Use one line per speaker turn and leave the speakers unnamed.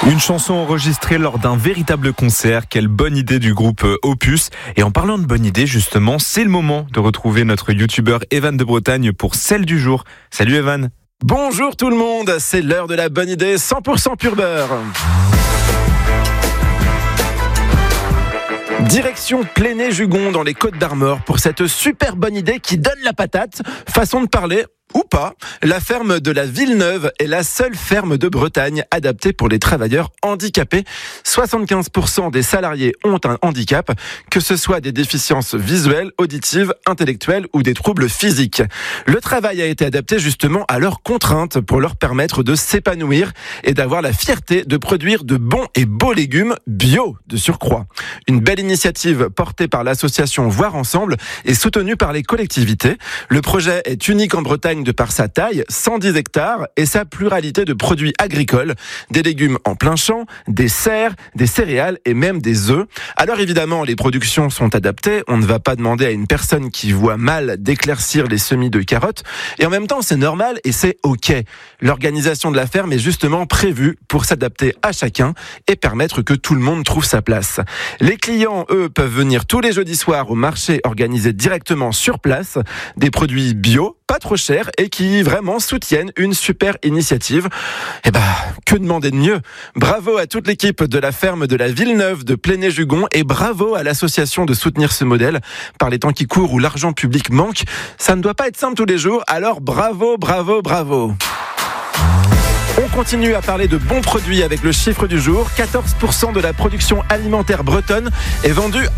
Une chanson enregistrée lors d'un véritable concert. Quelle bonne idée du groupe Opus. Et en parlant de bonne idée, justement, c'est le moment de retrouver notre youtubeur Evan de Bretagne pour celle du jour. Salut Evan.
Bonjour tout le monde, c'est l'heure de la bonne idée 100% pur beurre. Direction Plénay-Jugon dans les Côtes-d'Armor pour cette super bonne idée qui donne la patate, façon de parler. Ou pas, la ferme de la Villeneuve est la seule ferme de Bretagne adaptée pour les travailleurs handicapés. 75% des salariés ont un handicap, que ce soit des déficiences visuelles, auditives, intellectuelles ou des troubles physiques. Le travail a été adapté justement à leurs contraintes pour leur permettre de s'épanouir et d'avoir la fierté de produire de bons et beaux légumes bio de surcroît. Une belle initiative portée par l'association Voir Ensemble et soutenue par les collectivités. Le projet est unique en Bretagne de par sa taille, 110 hectares et sa pluralité de produits agricoles, des légumes en plein champ, des serres, des céréales et même des œufs. Alors évidemment, les productions sont adaptées, on ne va pas demander à une personne qui voit mal d'éclaircir les semis de carottes et en même temps c'est normal et c'est ok. L'organisation de la ferme est justement prévue pour s'adapter à chacun et permettre que tout le monde trouve sa place. Les clients, eux, peuvent venir tous les jeudis soirs au marché organisé directement sur place, des produits bio, pas trop chers et qui vraiment soutiennent une super initiative. Que demander de mieux? Bravo à toute l'équipe de la ferme de la Villeneuve de Plénay-Jugon et bravo à l'association de soutenir ce modèle. Par les temps qui courent où l'argent public manque, ça ne doit pas être simple tous les jours, alors bravo, bravo, bravo. On continue à parler de bons produits avec le chiffre du jour. 14% de la production alimentaire bretonne est vendue